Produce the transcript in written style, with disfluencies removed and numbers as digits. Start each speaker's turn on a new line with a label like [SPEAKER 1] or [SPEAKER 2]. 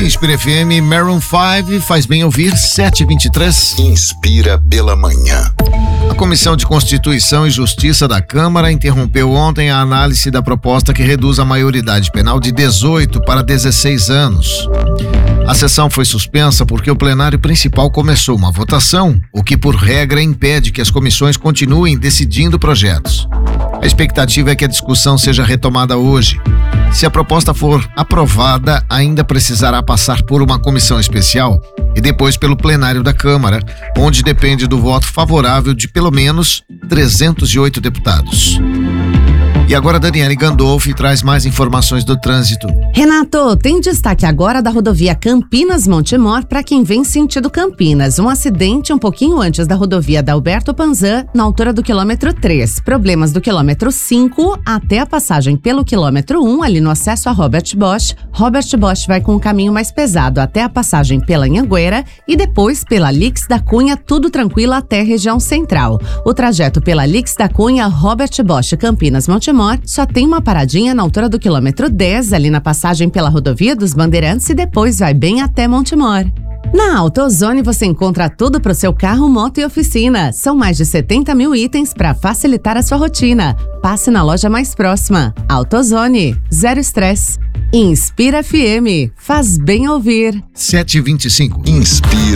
[SPEAKER 1] Inspira FM, Maroon 5, faz bem ouvir, 7h23.
[SPEAKER 2] Inspira pela manhã.
[SPEAKER 1] A Comissão de Constituição e Justiça da Câmara interrompeu ontem a análise da proposta que reduz a maioridade penal de 18 para 16 anos. A sessão foi suspensa porque o plenário principal começou uma votação, o que por regra impede que as comissões continuem decidindo projetos. A expectativa é que a discussão seja retomada hoje. Se a proposta for aprovada, ainda precisará passar por uma comissão especial e depois pelo plenário da Câmara, onde depende do voto favorável de pelo menos 308 deputados. E agora Daniele Gandolfi traz mais informações do trânsito.
[SPEAKER 3] Renato, tem destaque agora da rodovia Campinas-Montemor para quem vem sentido Campinas. Um acidente um pouquinho antes da rodovia da Alberto Panzan, na altura do quilômetro 3. Problemas do quilômetro 5 até a passagem pelo quilômetro 1, ali no acesso a Robert Bosch. Robert Bosch vai com um caminho mais pesado até a passagem pela Anhanguera e depois pela Lix da Cunha, tudo tranquilo até a região central. O trajeto pela Lix da Cunha, Robert Bosch, Campinas-Montemor, só tem uma paradinha na altura do quilômetro 10, ali na passagem pela rodovia dos Bandeirantes e depois vai bem até Montemor. Na AutoZone você encontra tudo para o seu carro, moto e oficina. São mais de 70 mil itens para facilitar a sua rotina. Passe na loja mais próxima. AutoZone, zero estresse. Inspira FM, faz bem ouvir.
[SPEAKER 1] 7h25.
[SPEAKER 2] Inspira.